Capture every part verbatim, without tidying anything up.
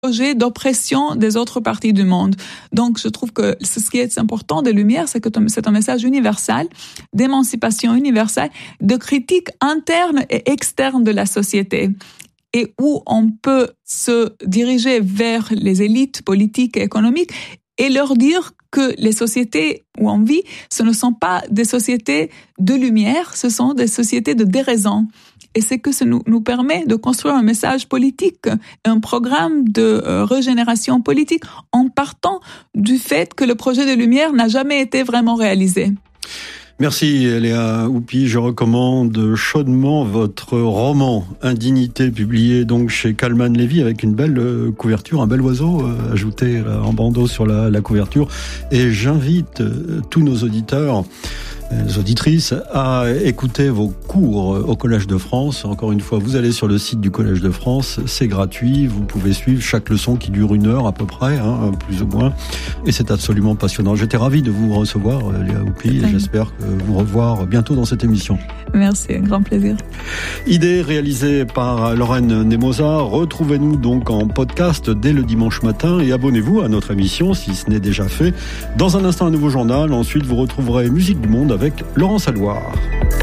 projet d'oppression des autres parties du monde. Donc, je trouve que ce qui est important de Lumière, c'est que c'est un message universel, d'émancipation universelle, de critique interne et externe de la société, et où on peut se diriger vers les élites politiques et économiques et leur dire que les sociétés où on vit, ce ne sont pas des sociétés de lumière, ce sont des sociétés de déraison. Et c'est que ça nous, nous permet de construire un message politique, un programme de euh, régénération politique en partant du fait que le projet de Lumière n'a jamais été vraiment réalisé. Merci Léa Houpi, je recommande chaudement votre roman Indignité, publié donc chez Calman Levy avec une belle couverture, un bel oiseau euh, ajouté euh, en bandeau sur la, la couverture. Et j'invite euh, tous nos auditeurs, les auditrices, à écouter vos cours au Collège de France. Encore une fois, vous allez sur le site du Collège de France, c'est gratuit, vous pouvez suivre chaque leçon qui dure une heure à peu près, hein, plus ou moins, et c'est absolument passionnant. J'étais ravi de vous recevoir, Léa Houpi, et j'espère que vous revoir bientôt dans cette émission. Merci, un grand plaisir. Idée réalisée par Lorraine Nemosa. Retrouvez-nous donc en podcast dès le dimanche matin et abonnez-vous à notre émission si ce n'est déjà fait. Dans un instant, un nouveau journal. Ensuite, vous retrouverez Musique du Monde avec Laurence Alouard.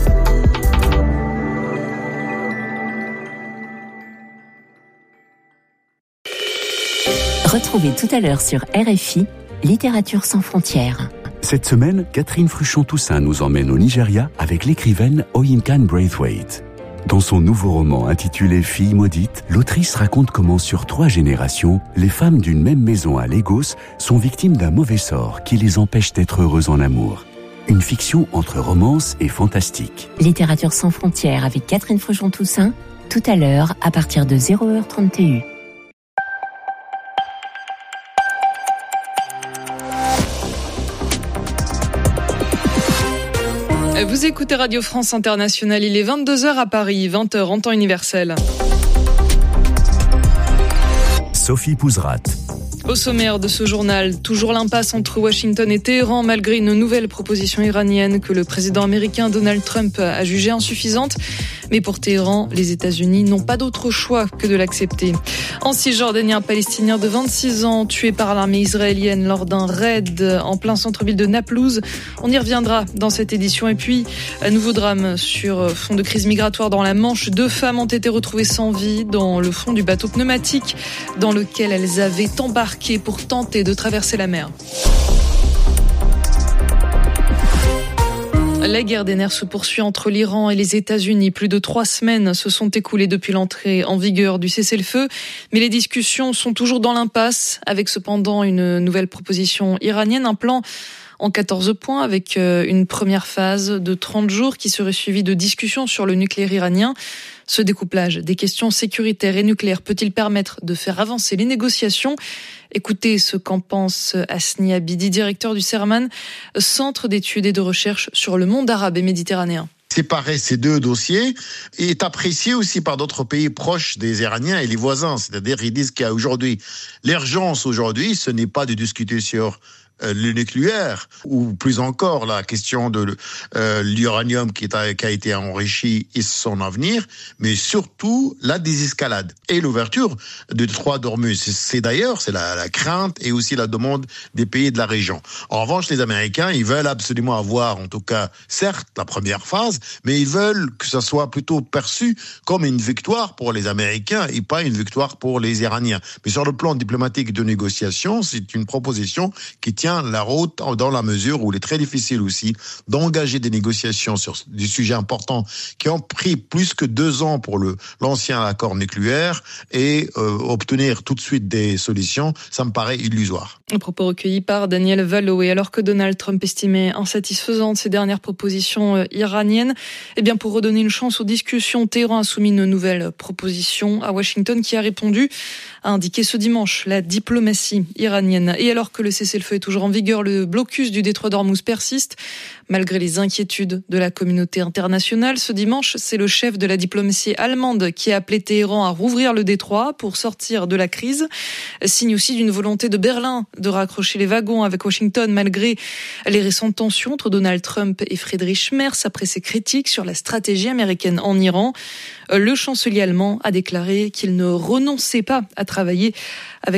Retrouvez tout à l'heure sur R F I, Littérature sans frontières. Cette semaine, Catherine Fruchon-Toussaint nous emmène au Nigeria avec l'écrivaine Oyinkan Braithwaite. Dans son nouveau roman intitulé Fille maudite, l'autrice raconte comment sur trois générations, les femmes d'une même maison à Lagos sont victimes d'un mauvais sort qui les empêche d'être heureuses en amour. Une fiction entre romance et fantastique. Littérature sans frontières avec Catherine Fruchon-Toussaint, tout à l'heure à partir de zéro heure trente et une. Vous écoutez Radio France Internationale, il est vingt-deux heures à Paris, vingt heures en temps universel. Sophie Pouzrat. Au sommaire de ce journal, toujours l'impasse entre Washington et Téhéran malgré une nouvelle proposition iranienne que le président américain Donald Trump a jugée insuffisante. Mais pour Téhéran, les États-Unis n'ont pas d'autre choix que de l'accepter. En Cisjordanie, un Palestinien de vingt-six ans tué par l'armée israélienne lors d'un raid en plein centre-ville de Naplouse. On y reviendra dans cette édition. Et puis, un nouveau drame sur fond de crise migratoire dans la Manche. Deux femmes ont été retrouvées sans vie dans le fond du bateau pneumatique dans lequel elles avaient embarqué pour tenter de traverser la mer. La guerre des nerfs se poursuit entre l'Iran et les États-Unis. Plus de trois semaines se sont écoulées depuis l'entrée en vigueur du cessez-le-feu. Mais les discussions sont toujours dans l'impasse, avec cependant une nouvelle proposition iranienne, un plan en quatorze points avec une première phase de trente jours qui serait suivie de discussions sur le nucléaire iranien. Ce découplage des questions sécuritaires et nucléaires peut-il permettre de faire avancer les négociations ? Écoutez ce qu'en pense Hasni Abidi, directeur du CERMAN, Centre d'études et de recherche sur le monde arabe et méditerranéen. Séparer ces deux dossiers est apprécié aussi par d'autres pays proches des Iraniens et les voisins. C'est-à-dire, ils disent qu'il y a aujourd'hui, l'urgence aujourd'hui, ce n'est pas de discuter sur le nucléaire, ou plus encore la question de euh, l'uranium qui, est, qui a été enrichi et son avenir, mais surtout la désescalade et l'ouverture de Détroit d'Ormuz. C'est, c'est d'ailleurs, c'est la, la crainte et aussi la demande des pays de la région. En revanche, les Américains, ils veulent absolument avoir, en tout cas, certes, la première phase, mais ils veulent que ça soit plutôt perçu comme une victoire pour les Américains et pas une victoire pour les Iraniens. Mais sur le plan diplomatique de négociation, c'est une proposition qui tient la route dans la mesure où il est très difficile aussi d'engager des négociations sur des sujets importants qui ont pris plus que deux ans pour le, l'ancien accord nucléaire et euh, obtenir tout de suite des solutions, ça me paraît illusoire. Un propos recueilli par Daniel Vallot. Alors que Donald Trump estimait insatisfaisantes ces dernières propositions iraniennes, eh bien pour redonner une chance aux discussions, Téhéran a soumis une nouvelle proposition à Washington qui a répondu, a indiqué ce dimanche la diplomatie iranienne. Et alors que le cessez-le-feu est toujours toujours en vigueur, le blocus du détroit d'Ormuz persiste. Malgré les inquiétudes de la communauté internationale, ce dimanche, c'est le chef de la diplomatie allemande qui a appelé Téhéran à rouvrir le détroit pour sortir de la crise. Signe aussi d'une volonté de Berlin de raccrocher les wagons avec Washington malgré les récentes tensions entre Donald Trump et Friedrich Merz après ses critiques sur la stratégie américaine en Iran. Le chancelier allemand a déclaré qu'il ne renonçait pas à travailler avec